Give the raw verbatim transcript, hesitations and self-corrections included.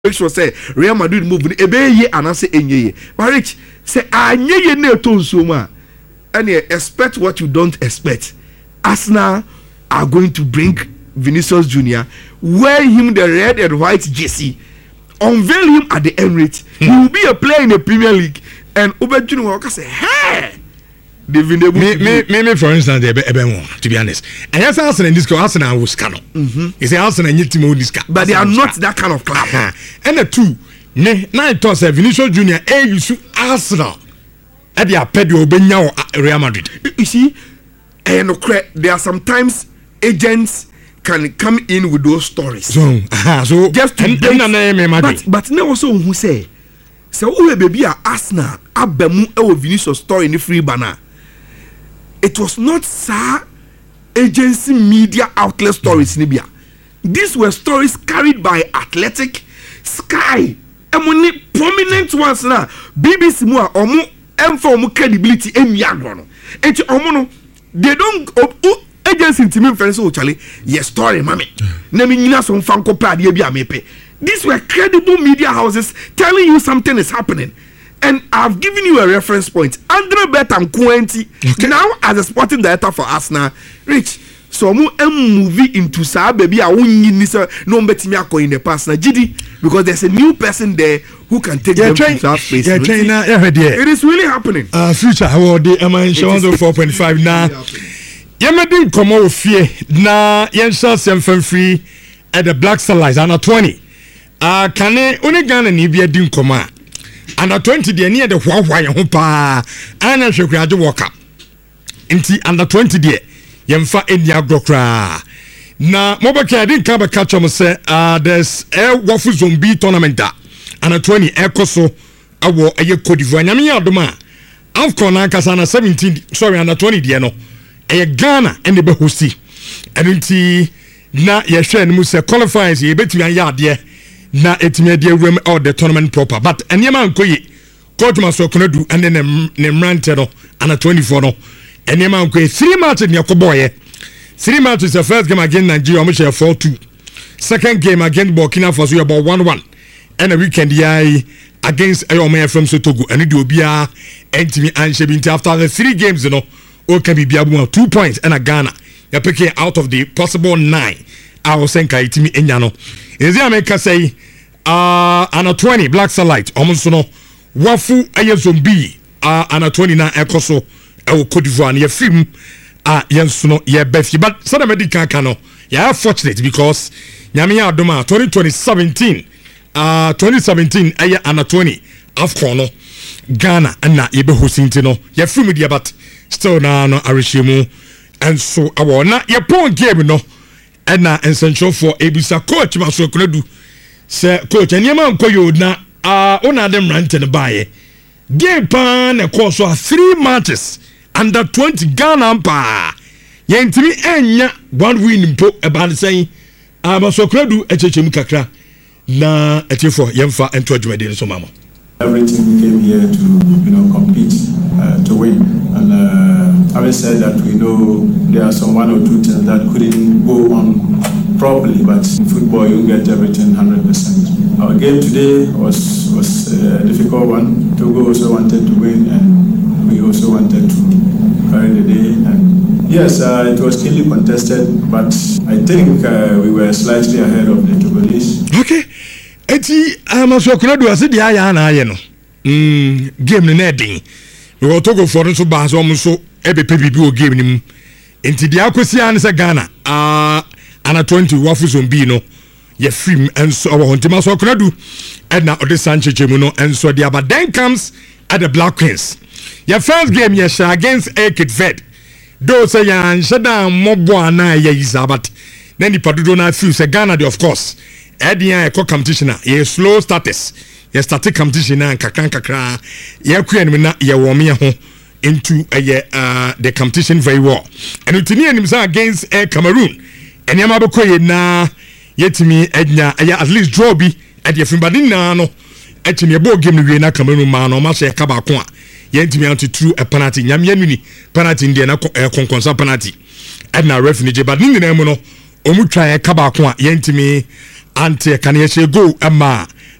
make sure say Real Madrid move e be ye anase enye. But Rich say anye ye na to nsoma. And you expect what you don't expect. Arsenal are going to bring Vinicius Junior, wear him the red and white jersey, unveil him at the Emirates. Hmm. He will be a player in the Premier League. And Oba Junior will say, hey! They've been able me, to me, me, me, for instance, to be honest. And yes, Arsenal in this case, Arsenal was scandal. It's Arsenal and Yitimo this guy. But they are not that kind of club. Uh-huh. And the two, me, now I thought Vinicius Junior, eh, you should Arsenal. At the Pedro Benyo Real Madrid. You see, and there are sometimes agents can come in with those stories. So, uh-huh, so just to and, bait, and, and, and, but but now also who say, so who baby are Arsenal abemu e Vinicius story in the free banner. It was not sir agency media outlet stories in Libya. These were stories carried by Athletic, Sky, and many prominent ones now. B B C more or more inform credibility in Yagrono. And omono they don't uh, agency to me friends so Charlie yes story mami. Name you some fanko pad ye be amepe. These were credible media houses telling you something is happening. And I've given you a reference point. Andre Betam Kuenti, okay. Now as a sporting director for Arsenal, Rich, so mu a movie into sa baby, I won't need no betting in the past. Now, G D, because there's a new person there who can take yeah, them train, to that space. Yeah, train, uh, yeah, it is really happening. Uh, future, how the am I in four point five now? Yemadin come out fear na yensa sem free at the Black Starlights under twenty. Uh, can I only Ghana ni be a din come under twenty the near the Huawei Humpa and I should graduate walk up. Inti under twenty dear Yemfa India Grokra. Na Mobaka didn't come a catch on say uh there's a waffle zombie tournament that under twenty Ecoso a war a year Cote d'Ivoire. Yamia Doma Afcon Kasana seventeen sorry under twenty dear no a Ghana and the Behosi. And inti na Yashen Musa qualifies ye bet me a yard dear. Na etime de room or the tournament proper but anyama nkoyi coach maso kono du and then ne mrante no ana twenty-four no anyama nkoyi three matches ne akoboye three matches the first game against Nigeria we share four two second game against Burkina Faso about one one and a weekend yai against Ayoma from Sotogo and do obia entimi anhye binti after the three games you know o can be biabu two points and a Ghana you pick out of the possible nine I was saying kaitimi enyano is the America say uh ana twenty Black Starlight almost no wafu aye zombie uh ana twenty-nine ekoso e Cote d'Ivoire ye film uh yenso ye befi but sada medical kano ya fortunate because nyame ya adoma twenty seventeen uh twenty seventeen aye ana twenty Afcon no Ghana na ye be hosting no ye film dia but still na no arishemu and so awo na ye pon game no and na essential for Ebisa coach maso kunadu say coach anyama nkoyo na ah ona dem rant ne baaye game pan e course so three matches under twenty Ghana pa yentimi enya one win mpo e ba say ah maso kunadu echechemu kakra na etifo yemfa ento adwumade so mama everything we came here to you know compete uh, to win and uh, having said that we know there are some one or two things that couldn't go on properly but in football you get everything one hundred percent. Our game today was was a difficult one. Togo also wanted to win and we also wanted to carry the day and yes uh, it was keenly contested but I think uh, we were slightly ahead of the Togolese. Okay. Eti amaso kunadu asidi aya na aye no mm game ne na den we Togo for so ba so mo so ebe pebibi o game ni mu enti dia akosi an se Ghana ah ana twenty wafu zombie no ye film enso o hontima so kunadu edna ode sancheche mu no enso dia but then comes at the Black Queens your first game ye sha against Ekit Ved do say ya nshada mobo ana ye izabat then the padudo na feel say Ghana de of course Edia eko competition na ye slow status ye started competition na kakran kakra ye kwen na ye wo me ho into uh, uh, the competition very well and utini animsa against uh, Cameroon enya mabeko ye na yetimi ednya at least draw bi at ye fimbadin na no etimi ebo game no we na Cameroon ma no ma se ka ba ko a ye ntimi anti through a penalty nyam yanuni penalty ndi na konkonsa penalty edna ref ni je but ni na mu no omu try ka ba ko a ye ntimi ante kan ye she go ama